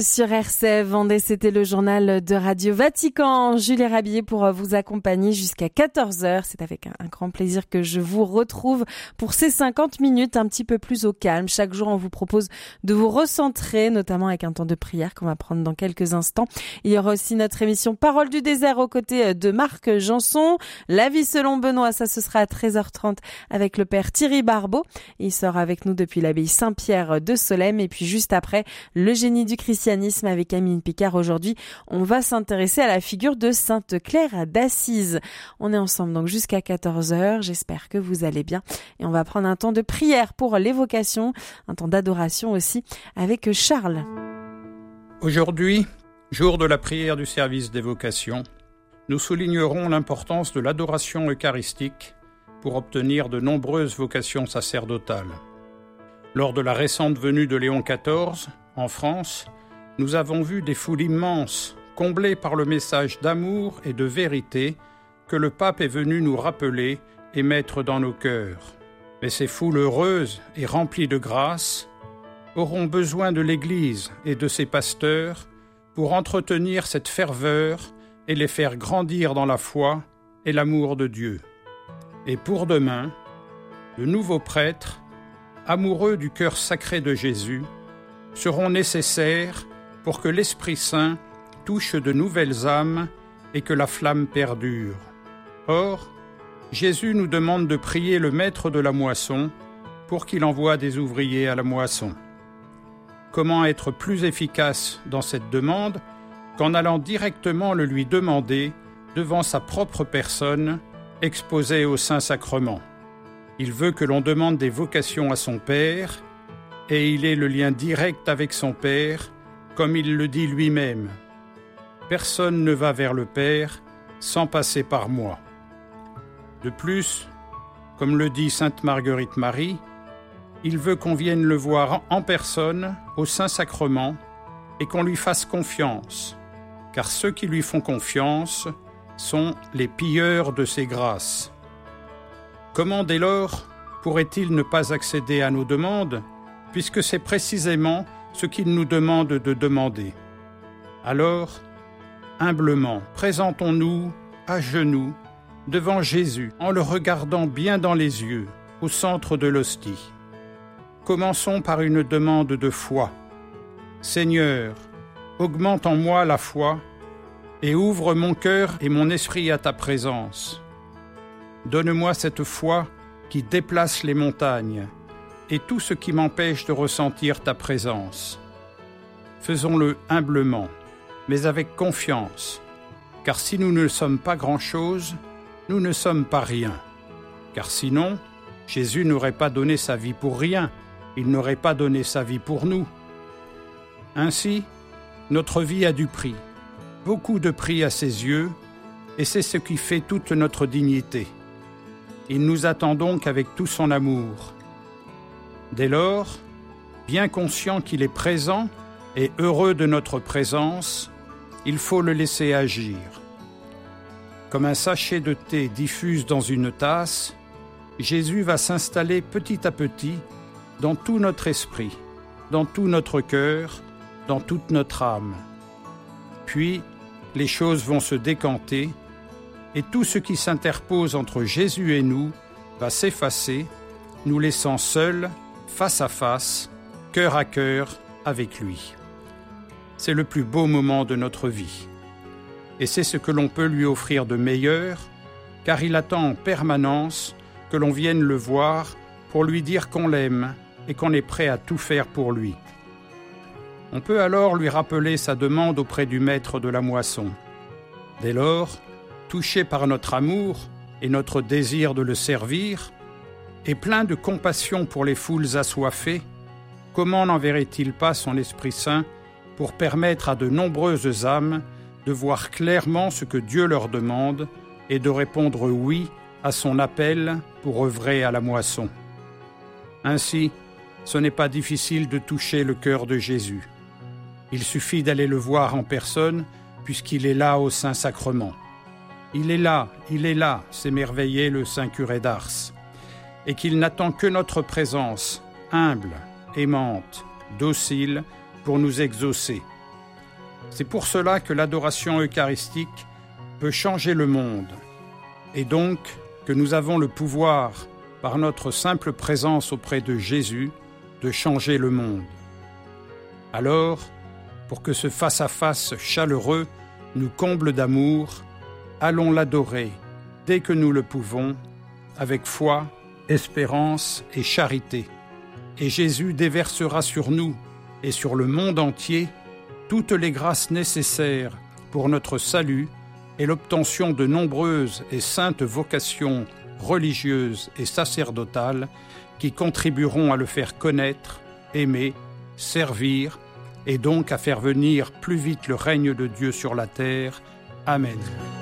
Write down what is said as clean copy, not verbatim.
Sur RCF Vendée, c'était le journal de Radio Vatican. Julie Rabier pour vous accompagner jusqu'à 14h. C'est avec un grand plaisir que je vous retrouve pour ces 50 minutes un petit peu plus au calme. Chaque jour, on vous propose de vous recentrer, notamment avec un temps de prière qu'on va prendre dans quelques instants. Il y aura aussi notre émission Parole du désert aux côtés de Marc Janson. La vie selon Benoît, ça ce sera à 13h30 avec le père Thierry Barbeau. Il sera avec nous depuis l'abbaye Saint-Pierre de Solesmes. Et puis juste après, le génie du christianisme avec Camille Picard. Aujourd'hui, on va s'intéresser à la figure de Sainte Claire d'Assise. On est ensemble donc jusqu'à 14h. J'espère que vous allez bien. Et on va prendre un temps de prière pour l'évocation, un temps d'adoration aussi avec Charles. Aujourd'hui, jour de la prière du service d'évocation, nous soulignerons l'importance de l'adoration eucharistique pour obtenir de nombreuses vocations sacerdotales. Lors de la récente venue de Léon XIV, en France, nous avons vu des foules immenses, comblées par le message d'amour et de vérité que le pape est venu nous rappeler et mettre dans nos cœurs. Mais ces foules heureuses et remplies de grâce auront besoin de l'Église et de ses pasteurs pour entretenir cette ferveur et les faire grandir dans la foi et l'amour de Dieu. Et pour demain, de nouveaux prêtres, amoureux du cœur sacré de Jésus, seront nécessaires pour que l'Esprit Saint touche de nouvelles âmes et que la flamme perdure. Or, Jésus nous demande de prier le maître de la moisson pour qu'il envoie des ouvriers à la moisson. Comment être plus efficace dans cette demande qu'en allant directement le lui demander devant sa propre personne, exposée au Saint-Sacrement. Il veut que l'on demande des vocations à son Père, et il est le lien direct avec son Père, comme il le dit lui-même. Personne ne va vers le Père sans passer par moi. De plus, comme le dit sainte Marguerite Marie, il veut qu'on vienne le voir en personne au Saint-Sacrement et qu'on lui fasse confiance, car ceux qui lui font confiance sont les pilleurs de ses grâces. Comment dès lors pourrait-il ne pas accéder à nos demandes, puisque c'est précisément ce qu'il nous demande de demander? Alors, humblement, présentons-nous à genoux devant Jésus, en le regardant bien dans les yeux, au centre de l'hostie. Commençons par une demande de foi. Seigneur, augmente en moi la foi et ouvre mon cœur et mon esprit à ta présence. Donne-moi cette foi qui déplace les montagnes et tout ce qui m'empêche de ressentir ta présence. Faisons-le humblement, mais avec confiance, car si nous ne sommes pas grand-chose, nous ne sommes pas rien. Car sinon, Jésus n'aurait pas donné sa vie pour rien, il n'aurait pas donné sa vie pour nous. Ainsi, notre vie a du prix, beaucoup de prix à ses yeux, et c'est ce qui fait toute notre dignité. Il nous attend donc avec tout son amour. Dès lors, bien conscient qu'il est présent et heureux de notre présence, il faut le laisser agir. Comme un sachet de thé diffuse dans une tasse, Jésus va s'installer petit à petit dans tout notre esprit, dans tout notre cœur, dans toute notre âme. Puis, les choses vont se décanter et tout ce qui s'interpose entre Jésus et nous va s'effacer, nous laissant seuls, face à face, cœur à cœur avec lui. C'est le plus beau moment de notre vie. Et c'est ce que l'on peut lui offrir de meilleur, car il attend en permanence que l'on vienne le voir pour lui dire qu'on l'aime et qu'on est prêt à tout faire pour lui. On peut alors lui rappeler sa demande auprès du maître de la moisson. Dès lors, touché par notre amour et notre désir de le servir, et plein de compassion pour les foules assoiffées, comment n'enverrait-il pas son Esprit Saint pour permettre à de nombreuses âmes de voir clairement ce que Dieu leur demande et de répondre oui à son appel pour œuvrer à la moisson. Ainsi, ce n'est pas difficile de toucher le cœur de Jésus. Il suffit d'aller le voir en personne, puisqu'il est là au Saint-Sacrement. Il est là, s'émerveillait le Saint curé d'Ars, et qu'il n'attend que notre présence, humble, aimante, docile, pour nous exaucer, C'est pour cela que l'adoration eucharistique peut changer le monde, et donc que nous avons le pouvoir, par notre simple présence auprès de Jésus, de changer le monde. Alors, pour que ce face-à-face chaleureux nous comble d'amour, allons l'adorer dès que nous le pouvons, avec foi, espérance et charité. Et Jésus déversera sur nous et sur le monde entier toutes les grâces nécessaires pour notre salut et l'obtention de nombreuses et saintes vocations religieuses et sacerdotales qui contribueront à le faire connaître, aimer, servir et donc à faire venir plus vite le règne de Dieu sur la terre. Amen.